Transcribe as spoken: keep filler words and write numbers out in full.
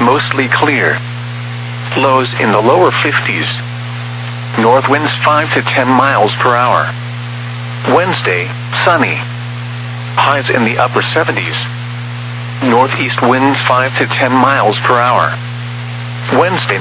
mostly clear. Lows in the lower fifties. North winds five to ten miles per hour. Wednesday, sunny. Highs in the upper seventies. Northeast winds five to ten miles per hour. Wednesday